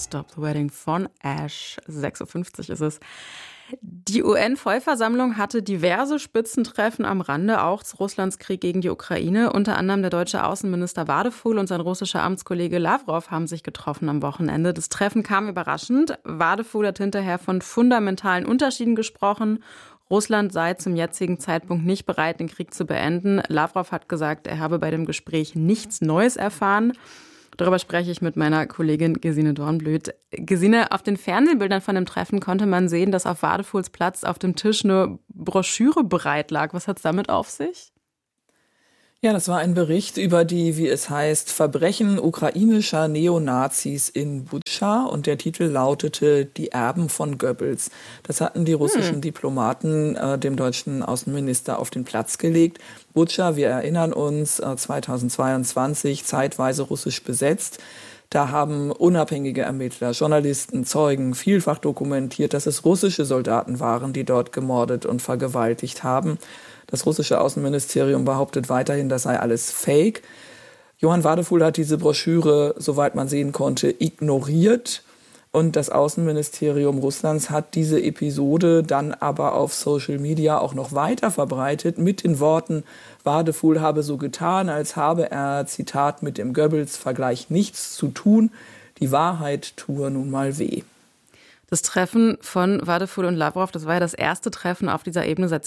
Stop the Wedding von Ash. 6:50 Uhr ist es. Die UN-Vollversammlung hatte diverse Spitzentreffen am Rande, auch zu Russlands Krieg gegen die Ukraine. Unter anderem der deutsche Außenminister Wadefuhl und sein russischer Amtskollege Lavrov haben sich getroffen am Wochenende. Das Treffen kam überraschend. Wadefuhl hat hinterher von fundamentalen Unterschieden gesprochen. Russland sei zum jetzigen Zeitpunkt nicht bereit, den Krieg zu beenden. Lavrov hat gesagt, er habe bei dem Gespräch nichts Neues erfahren. Darüber spreche ich mit meiner Kollegin Gesine Dornblüt. Gesine, auf den Fernsehbildern von dem Treffen konnte man sehen, dass auf Wadefuhls Platz auf dem Tisch eine Broschüre bereit lag. Was hat es damit auf sich? Ja, das war ein Bericht über die, wie es heißt, Verbrechen ukrainischer Neonazis in Butscha. Und der Titel lautete Die Erben von Goebbels. Das hatten die russischen Diplomaten dem deutschen Außenminister auf den Platz gelegt. Butscha, wir erinnern uns, 2022 zeitweise russisch besetzt. Da haben unabhängige Ermittler, Journalisten, Zeugen vielfach dokumentiert, dass es russische Soldaten waren, die dort gemordet und vergewaltigt haben. Das russische Außenministerium behauptet weiterhin, das sei alles Fake. Johann Wadefuhl hat diese Broschüre, soweit man sehen konnte, ignoriert. Und das Außenministerium Russlands hat diese Episode dann aber auf Social Media auch noch weiter verbreitet mit den Worten, Wadefuhl habe so getan, als habe er, Zitat, mit dem Goebbels-Vergleich nichts zu tun. Die Wahrheit tue nun mal weh. Das Treffen von Wadefuhl und Lavrov, das war ja das erste Treffen auf dieser Ebene seit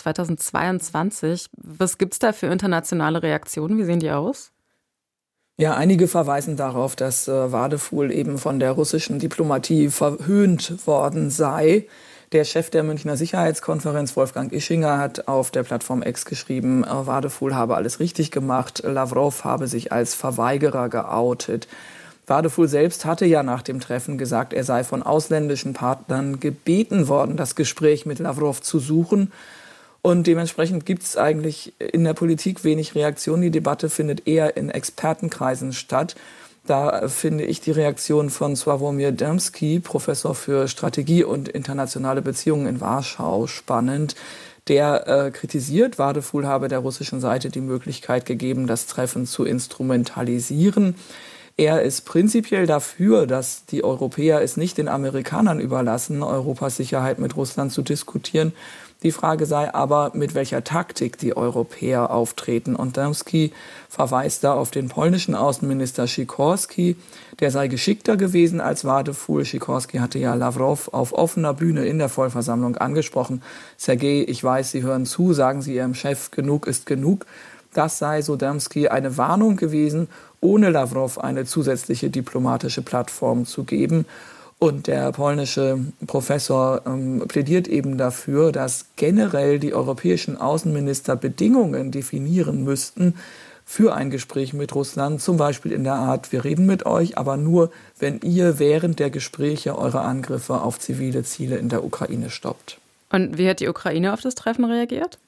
2022. Was gibt es da für internationale Reaktionen? Wie sehen die aus? Ja, einige verweisen darauf, dass Wadefuhl eben von der russischen Diplomatie verhöhnt worden sei. Der Chef der Münchner Sicherheitskonferenz, Wolfgang Ischinger, hat auf der Plattform X geschrieben, Wadefuhl habe alles richtig gemacht, Lavrov habe sich als Verweigerer geoutet. Wadefuhl selbst hatte ja nach dem Treffen gesagt, er sei von ausländischen Partnern gebeten worden, das Gespräch mit Lavrov zu suchen. Und dementsprechend gibt es eigentlich in der Politik wenig Reaktion. Die Debatte findet eher in Expertenkreisen statt. Da finde ich die Reaktion von Sławomir Dębski, Professor für Strategie und internationale Beziehungen in Warschau, spannend. Der kritisiert, Wadefuhl habe der russischen Seite die Möglichkeit gegeben, das Treffen zu instrumentalisieren. Er ist prinzipiell dafür, dass die Europäer es nicht den Amerikanern überlassen, Europas Sicherheit mit Russland zu diskutieren. Die Frage sei aber, mit welcher Taktik die Europäer auftreten. Und Dębski verweist da auf den polnischen Außenminister Sikorski. Der sei geschickter gewesen als Wadefuhl. Sikorski hatte ja Lavrov auf offener Bühne in der Vollversammlung angesprochen. Sergej, ich weiß, Sie hören zu, sagen Sie Ihrem Chef, genug ist genug. Das sei, so Dębski, eine Warnung gewesen, ohne Lavrov eine zusätzliche diplomatische Plattform zu geben. Und der polnische Professor plädiert eben dafür, dass generell die europäischen Außenminister Bedingungen definieren müssten für ein Gespräch mit Russland. Zum Beispiel in der Art, wir reden mit euch, aber nur, wenn ihr während der Gespräche eure Angriffe auf zivile Ziele in der Ukraine stoppt. Und wie hat die Ukraine auf das Treffen reagiert?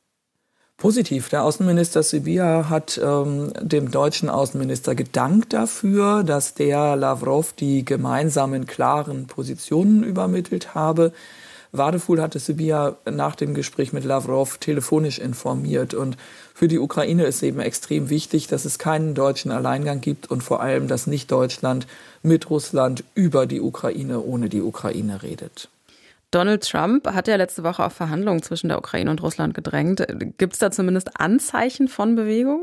Positiv. Der Außenminister Sybiha hat dem deutschen Außenminister gedankt dafür, dass der Lavrov die gemeinsamen klaren Positionen übermittelt habe. Wadefuhl hatte Sybiha nach dem Gespräch mit Lavrov telefonisch informiert. Und für die Ukraine ist eben extrem wichtig, dass es keinen deutschen Alleingang gibt und vor allem, dass nicht Deutschland mit Russland über die Ukraine ohne die Ukraine redet. Donald Trump hat ja letzte Woche auf Verhandlungen zwischen der Ukraine und Russland gedrängt. Gibt es da zumindest Anzeichen von Bewegung?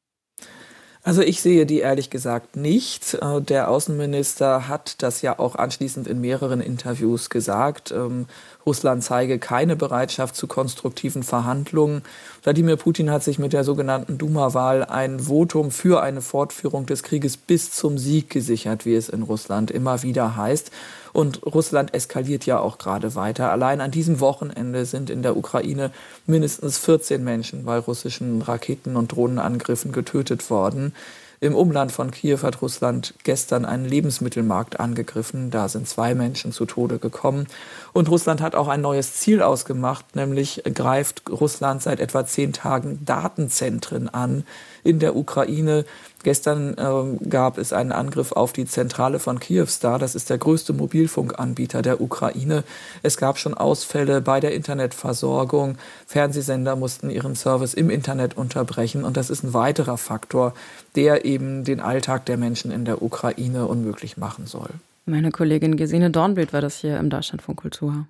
Also ich sehe die ehrlich gesagt nicht. Der Außenminister hat das ja auch anschließend in mehreren Interviews gesagt. Russland zeige keine Bereitschaft zu konstruktiven Verhandlungen. Wladimir Putin hat sich mit der sogenannten Duma-Wahl ein Votum für eine Fortführung des Krieges bis zum Sieg gesichert, wie es in Russland immer wieder heißt. Und Russland eskaliert ja auch gerade weiter. Allein an diesem Wochenende sind in der Ukraine mindestens 14 Menschen bei russischen Raketen- und Drohnenangriffen getötet worden. Im Umland von Kiew hat Russland gestern einen Lebensmittelmarkt angegriffen. Da sind 2 Menschen zu Tode gekommen. Und Russland hat auch ein neues Ziel ausgemacht, nämlich greift Russland seit etwa 10 Tagen Datenzentren an in der Ukraine. Gestern gab es einen Angriff auf die Zentrale von Kyivstar. Das ist der größte Mobilfunkanbieter der Ukraine. Es gab schon Ausfälle bei der Internetversorgung. Fernsehsender mussten ihren Service im Internet unterbrechen. Und das ist ein weiterer Faktor, der eben den Alltag der Menschen in der Ukraine unmöglich machen soll. Meine Kollegin Gesine Dornbild war das hier im Deutschlandfunk Kultur.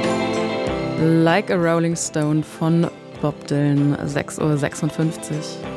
Like a Rolling Stone von Bob Dylan, 6:56 Uhr.